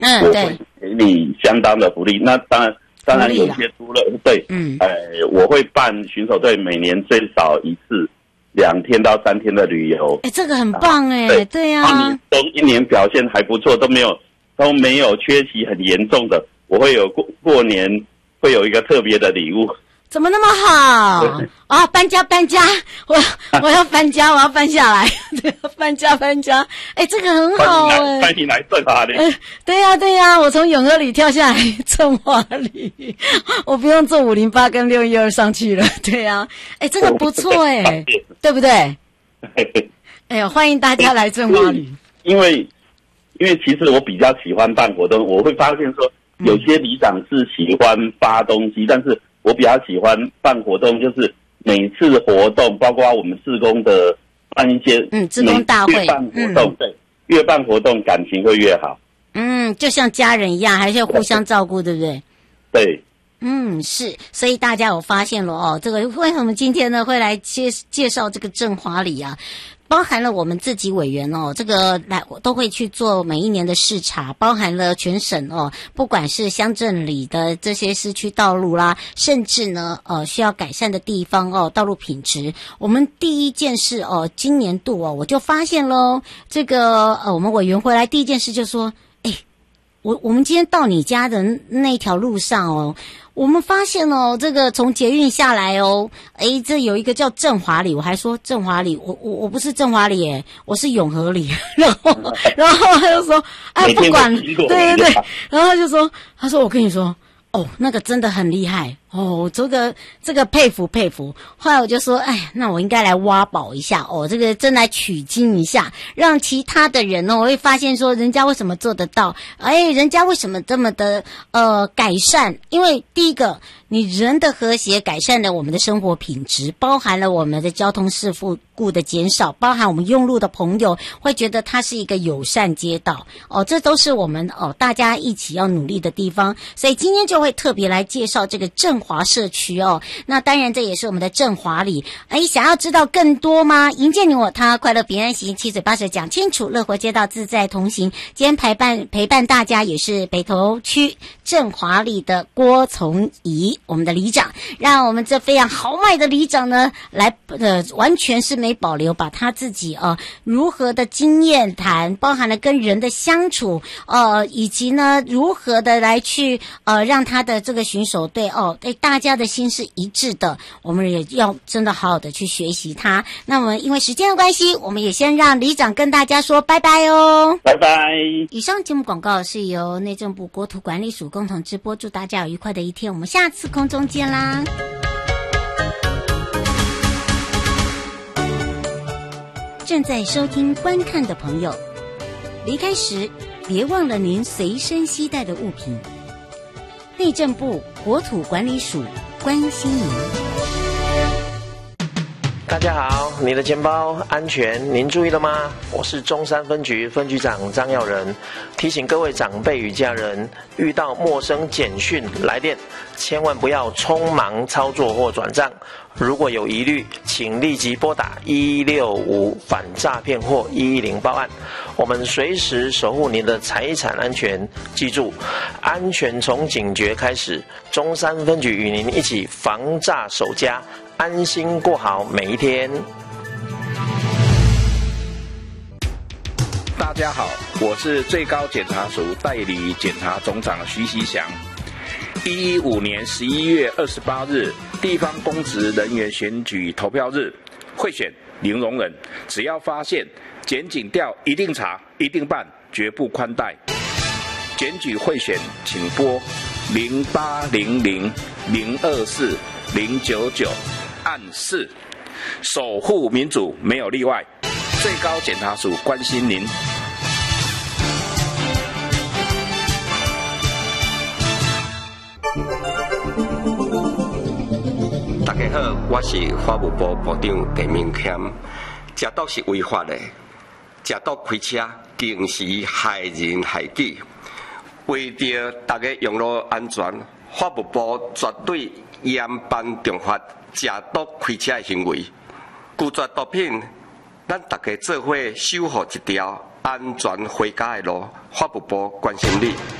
我会给你相当的福利。那当然有些除了对，我会办巡守队每年最少一次2天到3天的旅游。 这个很棒对呀。 你都一年表现还不错，都没有缺席很严重的，我会有过年会有一个特别的礼物。 怎么那么好啊？搬家，我要搬家，我要搬下来，搬家。这个很好欢迎来正华里。 对呀，我从永和里跳下来正华里，我不用坐508跟612上去了。对呀，这个不错对不对？欢迎大家来正华里。 因为其实我比较喜欢办活动，我会发现说有些里长是喜欢发东西，但是我比较喜欢办活动，就是每次活动，包括我们志工的办一些志工大会， 越办活动，对，越办活动感情会越好。 就像家人一样，还是要互相照顾，对不对？ 对。 是，所以大家有发现了这个为什么今天呢会来介绍这个正华里啊？包含了我们自己委员这个都会去做每一年的视察，包含了全省不管是乡镇里的这些市区道路啦，甚至呢需要改善的地方道路品质。我们第一件事今年度我就发现咯，这个我们委员回来第一件事就说，我们今天到你家的那条路上我们发现这个从捷运下来这有一个叫正华里，我还说正华里，我不是正华里我是永和里，然后他就说不管，对，然后他说我跟你说那个真的很厉害这个佩服。后来我就说，那我应该来挖宝一下这个真来取经一下，让其他的人我会发现说人家为什么做得到，人家为什么这么的改善。因为第一个，你人的和谐改善了我们的生活品质，包含了我们的交通事故的减少，包含我们用路的朋友会觉得它是一个友善街道这都是我们大家一起要努力的地方。所以今天就会特别来介绍这个正华社区那当然这也是我们的正华里。想要知道更多吗？迎接你我他，快乐平安行，七嘴八舌讲清楚，乐活街道自在同行。今天陪伴大家也是北投区正华里的郭从仪，我们的里长，让我们这非常豪迈的里长呢来完全是没保留，把他自己如何的经验谈，包含了跟人的相处以及呢如何的来去让他的这个巡守队大家的心是一致的，我们也要真的好好的去学习他。那我们因为时间的关系，我们也先让里长跟大家说拜拜拜拜。 以上节目广告是由内政部国土管理署共同直播，祝大家有愉快的一天，我们下次空中见啦。正在收听观看的朋友，离开时别忘了您随身携带的物品。内政部国土管理署关心您。 大家好，你的钱包安全，您注意了吗？我是中山分局分局长张耀仁，提醒各位长辈与家人，遇到陌生简讯来电，千万不要匆忙操作或转账。如果有疑虑，请立即拨打1165反诈骗或110报案，我们随时守护您的财产安全。记住，安全从警觉开始，中山分局与您一起防诈守家，安心过好每一天。 大家好，我是最高检察署代理检察总长徐锡祥。115年11月28日，地方公职人员选举投票日，贿选零容忍，只要发现检警调一定查，一定办，绝不宽待。检举贿选，请拨0800-024-099按4，守护民主没有例外。最高检察署关心您。 大家好，我是法务部部长陈明谦。食毒是违法的，食毒开车更是害人害己。为着大家用路安全，法务部绝对严办重罚食毒开车的行为。拒绝毒品，咱大家做伙守护一条安全回家的路，法务部关心你。